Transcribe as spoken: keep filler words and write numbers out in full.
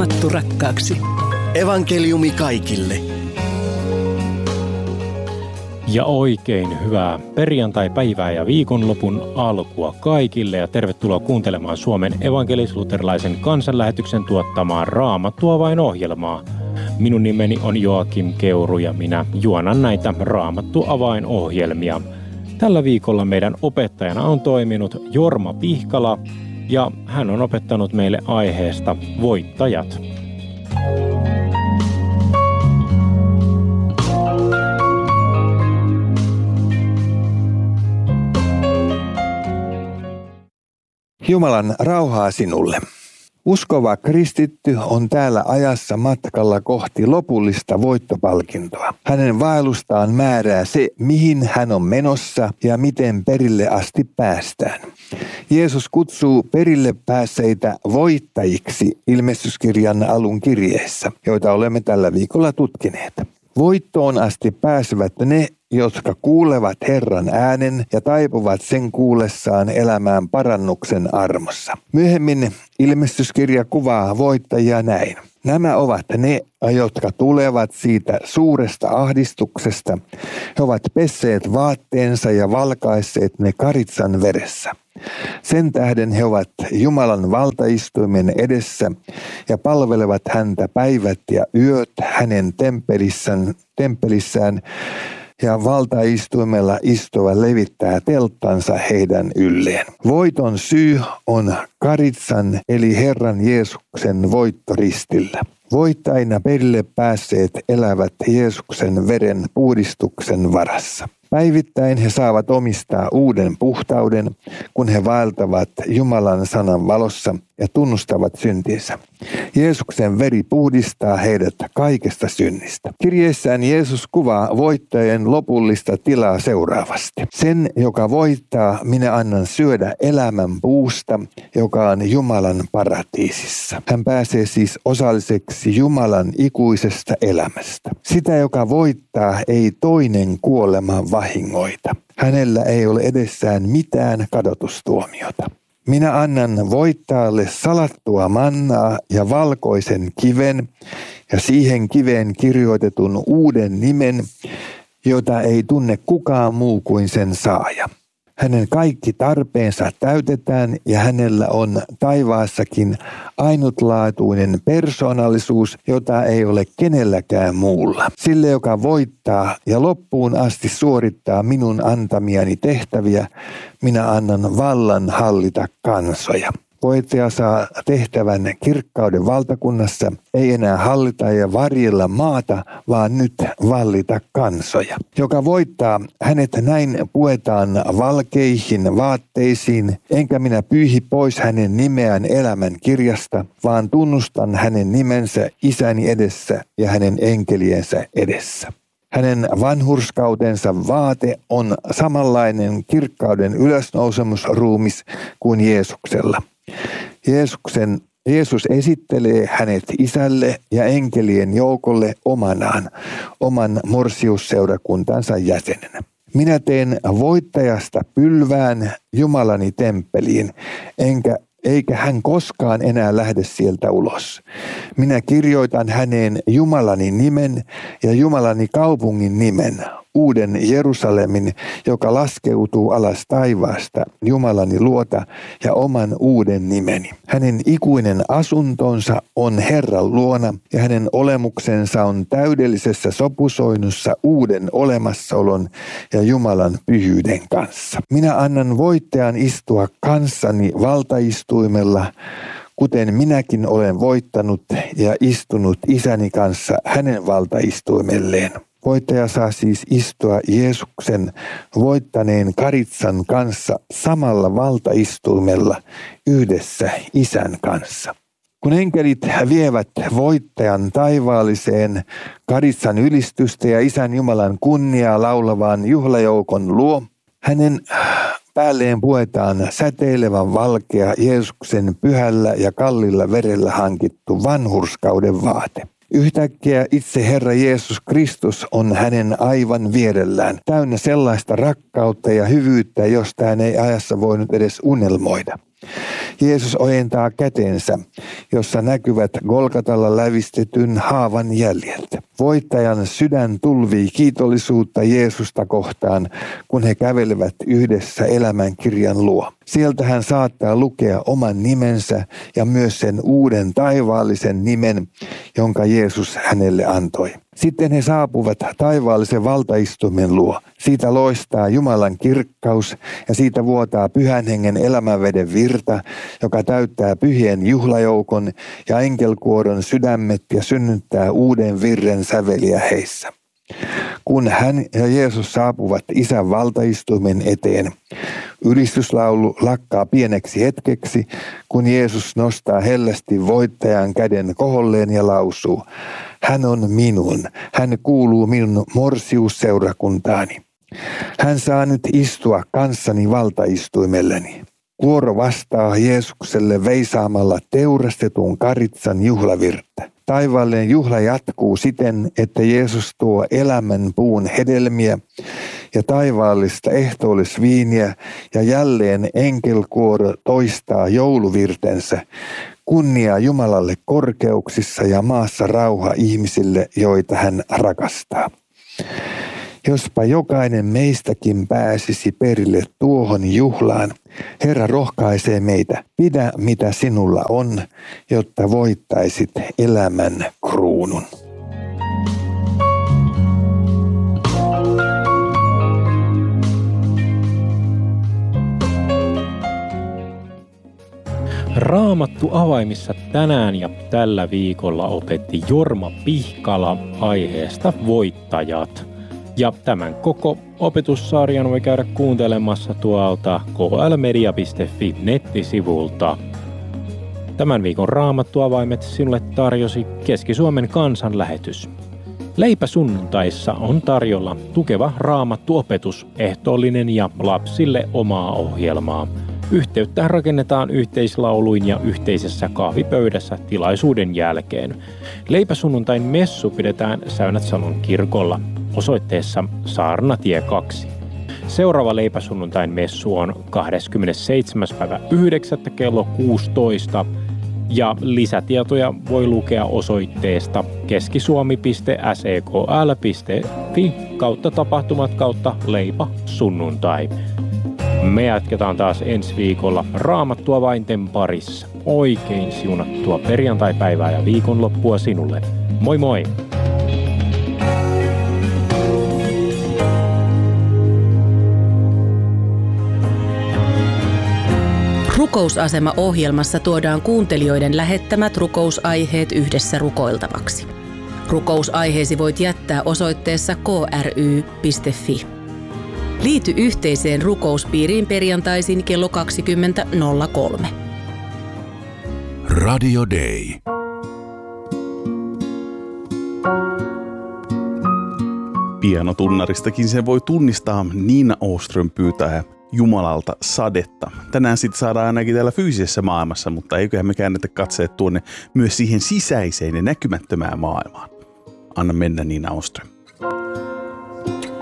Raamattu rakkaaksi. Evankeliumi kaikille. Ja oikein hyvää perjantai-päivää ja viikonlopun alkua kaikille ja tervetuloa kuuntelemaan Suomen evankelis-luterilaisen kansanlähetyksen tuottamaa Raamattua vain -ohjelmaa. Minun nimeni on Joakim Keuru ja minä juonan näitä Raamattu avainohjelmia. Tällä viikolla meidän opettajana on toiminut Jorma Pihkala ja hän on opettanut meille aiheesta voittajat. Jumalan rauhaa sinulle. Uskova kristitty on täällä ajassa matkalla kohti lopullista voittopalkintoa. Hänen vaellustaan määrää se, mihin hän on menossa ja miten perille asti päästään. Jeesus kutsuu perille päässeitä voittajiksi ilmestyskirjan alun kirjeessä, joita olemme tällä viikolla tutkineet. Voittoon asti pääsevät ne, jotka kuulevat Herran äänen ja taipuvat sen kuullessaan elämään parannuksen armossa. Myöhemmin ilmestyskirja kuvaa voittajia näin. Nämä ovat ne, jotka tulevat siitä suuresta ahdistuksesta. He ovat pesseet vaatteensa ja valkaisseet ne karitsan veressä. Sen tähden he ovat Jumalan valtaistuimen edessä ja palvelevat häntä päivät ja yöt hänen temppelissään, temppelissään ja valtaistuimella istuva levittää telttansa heidän ylleen. Voiton syy on karitsan eli Herran Jeesuksen voitto ristillä. Voittajina perille päässeet elävät Jeesuksen veren puhdistuksen varassa. Päivittäin he saavat omistaa uuden puhtauden, kun he vaeltavat Jumalan sanan valossa ja tunnustavat syntinsä. Jeesuksen veri puhdistaa heidät kaikesta synnistä. Kirjeessään Jeesus kuvaa voittajien lopullista tilaa seuraavasti. Sen, joka voittaa, minä annan syödä elämän puusta, joka on Jumalan paratiisissa. Hän pääsee siis osalliseksi Jumalan ikuisesta elämästä. Sitä, joka voittaa, ei toinen kuolema vahingoita. Hänellä ei ole edessään mitään kadotustuomiota. Minä annan voittajalle salattua mannaa ja valkoisen kiven ja siihen kiveen kirjoitetun uuden nimen, jota ei tunne kukaan muu kuin sen saaja. Hänen kaikki tarpeensa täytetään ja hänellä on taivaassakin ainutlaatuinen persoonallisuus, jota ei ole kenelläkään muulla. Sille, joka voittaa ja loppuun asti suorittaa minun antamiani tehtäviä, minä annan vallan hallita kansoja. Voittaja saa tehtävän kirkkauden valtakunnassa, ei enää hallita ja varjella maata, vaan nyt vallita kansoja. Joka voittaa, hänet näin puetaan valkeihin vaatteisiin, enkä minä pyyhi pois hänen nimeään elämän kirjasta, vaan tunnustan hänen nimensä Isäni edessä ja hänen enkeliensä edessä. Hänen vanhurskautensa vaate on samanlainen kirkkauden ylösnousemusruumis kuin Jeesuksella. Jeesuksen, Jeesus esittelee hänet isälle ja enkelien joukolle omanaan, oman morsiusseurakuntansa jäsenenä. Minä teen voittajasta pylvään Jumalani temppeliin, enkä eikä hän koskaan enää lähde sieltä ulos. Minä kirjoitan häneen Jumalani nimen ja Jumalani kaupungin nimen, uuden Jerusalemin, joka laskeutuu alas taivaasta, Jumalani luota ja oman uuden nimeni. Hänen ikuinen asuntonsa on Herran luona ja hänen olemuksensa on täydellisessä sopusoinnussa uuden olemassaolon ja Jumalan pyhyyden kanssa. Minä annan voittajan istua kanssani valtaistuimella, kuten minäkin olen voittanut ja istunut isäni kanssa hänen valtaistuimelleen. Voittaja saa siis istua Jeesuksen voittaneen karitsan kanssa samalla valtaistuimella yhdessä isän kanssa. Kun enkelit vievät voittajan taivaalliseen karitsan ylistystä ja isän Jumalan kunniaa laulavaan juhlajoukon luo, hänen päälleen puetaan säteilevän valkea Jeesuksen pyhällä ja kallilla verellä hankittu vanhurskauden vaate. Yhtäkkiä itse Herra Jeesus Kristus on hänen aivan vierellään, täynnä sellaista rakkautta ja hyvyyttä, josta hän ei ajassa voinut edes unelmoida. Jeesus ojentaa kätensä, jossa näkyvät Golgatalla lävistetyn haavan jäljet. Voittajan sydän tulvii kiitollisuutta Jeesusta kohtaan, kun he kävelevät yhdessä elämänkirjan luo. Sieltä hän saattaa lukea oman nimensä ja myös sen uuden taivaallisen nimen, jonka Jeesus hänelle antoi. Sitten he saapuvat taivaallisen valtaistuimen luo. Siitä loistaa Jumalan kirkkaus ja siitä vuotaa Pyhän Hengen elämänveden virta, joka täyttää pyhien juhlajoukon ja enkelkuoron sydämet ja synnyttää uuden virren säveliä heissä. Kun hän ja Jeesus saapuvat Isän valtaistuimen eteen, ylistyslaulu lakkaa pieneksi hetkeksi, kun Jeesus nostaa hellästi voittajan käden koholleen ja lausuu: hän on minun, hän kuuluu minun morsiusseurakuntaani. Hän saa nyt istua kanssani valtaistuimelleni. Kuoro vastaa Jeesukselle veisaamalla teurastetun karitsan juhlavirttä. Taivaallinen juhla jatkuu siten, että Jeesus tuo elämän puun hedelmiä ja taivaallista ehtoollisviiniä ja jälleen enkelkuoro toistaa jouluvirtensä. Kunnia Jumalalle korkeuksissa ja maassa rauha ihmisille, joita hän rakastaa. Jospa jokainen meistäkin pääsisi perille tuohon juhlaan, Herra rohkaisee meitä, pidä mitä sinulla on, jotta voittaisit elämän kruunun. Raamattu avaimissa tänään ja tällä viikolla opetti Jorma Pihkala aiheesta voittajat. Ja tämän koko opetussarjan voi käydä kuuntelemassa tuolta k l media piste f i nettisivulta. Tämän viikon Raamattuavaimet sinulle tarjosi Keski-Suomen kansanlähetys. Leipäsunnuntaissa on tarjolla tukeva Raamattuopetus, ehtoollinen ja lapsille omaa ohjelmaa. Yhteyttä rakennetaan yhteislauluin ja yhteisessä kahvipöydässä tilaisuuden jälkeen. Leipäsunnuntain messu pidetään Säynät-Salon kirkolla osoitteessa Saarnatie kaksi. Seuraava leipäsunnuntain messu on kahdeskymmenesseitsemäs päivä yhdeksättä kello kuusitoista ja lisätietoja voi lukea osoitteesta keskisuomi piste s e k l piste f i kautta tapahtumat kautta leipäsunnuntai. Me jatketaan taas ensi viikolla Raamattuavainten parissa. Oikein siunattua perjantaipäivää ja viikonloppua sinulle. Moi moi! Rukousasema-ohjelmassa tuodaan kuuntelijoiden lähettämät rukousaiheet yhdessä rukoiltavaksi. Rukousaiheesi voit jättää osoitteessa k r y piste f i. Liity yhteiseen rukouspiiriin perjantaisin kello kaksikymmentä nolla kolme. Radio Day. Pianotunnaristakin sen voi tunnistaa. Nina Åström pyytää Jumalalta sadetta. Tänään sitten saadaan ainakin täällä fyysisessä maailmassa, mutta eiköhän me käännetä katseet tuonne myös siihen sisäiseen ja näkymättömään maailmaan. Anna mennä, Nina Åström.